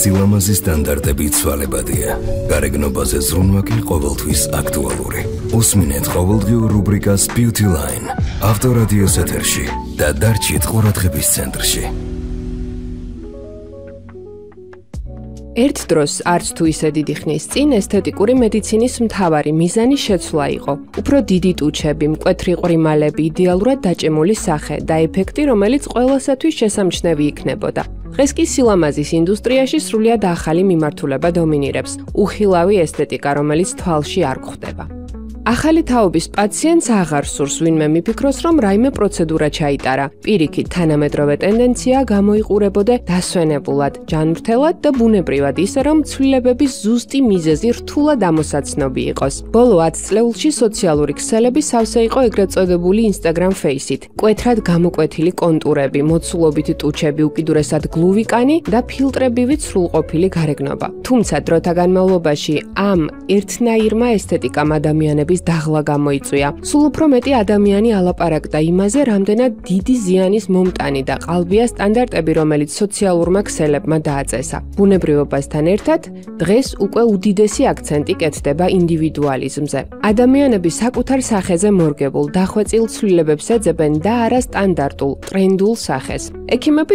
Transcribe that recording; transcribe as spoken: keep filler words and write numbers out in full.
სილამაზის სტანდარტები ცვალებადია. გარეგნობაზე ზრუნვა კი ყოველთვის აქტუალური. უსმინეთ ყოველდღიურ რუბრიკას Beauty Line. ავტორადიოს ეთერში და დარჩით ყურადღების ცენტრში. ერთ დროს არც თუ ისე დიდი ხნის წინ ესთეტიკური მედიცინის მთავარი მიზანი შეცვლა იყო. უფრო დიდი ტუჩები, მკვეთრი ყრიმალები, იდეალურად დაჭემული სახე და ეფექტი, რომელიც ყველასათვის შესამჩნევი იქნებოდა. დღეს კი სილამაზის ინდუსტრიაში სრულიად ახალი მიმართულება დომინირებს. უხილავი ესთეტიკა, რომელიც თვალში არ გვხვდება. ახალი თაობის პაციენტს აღარ სურს ვინმე მიფიქროს, რომ რაიმე პროცედურა ჩაიტარა. პირიქით, თანამედროვე ტენდენცია გამოიყურებოდა დასვენებულად, ჯანმრთელად და ბუნებრივად, ისე რომ ცვლილებების ზუსტი მიზეზი რთულად ამოსაცნობი იყოს. ბოლო ათი წლეულში სოციალური ქსელები სავსე იყო ეგრეთ წოდებული Instagram Face-ით. მკვეთრად გამოკვეთილი კონტურები, მოცულობითი ტუჩები, უკიდურესად გლუვი კანი და ფილტრებივით სრულყოფილი გარეგნობა. თუმცა დროთა განმავლობაში ამ ერთნაირმა ესთეტიკამ ადამიანების დაღლა გამოიწვია. სულ უფრო მეტი ადამიანი ალაპარაკდა იმაზე, რამდენად დიდი ზიანის მომტანი და ყალბია სტანდარტები, რომელიც სოციალურმა ქსელებმა დააწესა. ბუნებრივობასთან ერთად, დღეს უკვე უდიდესი აქცენტი კეთდება ინდივიდუალიზმზე. ადამიანები საკუთარ სახეზე მორგებულ, დახვეწილ ცვლილებებს ეძებენ და არა სტანდარტულ, ტრენდულ სახეს. ექიმები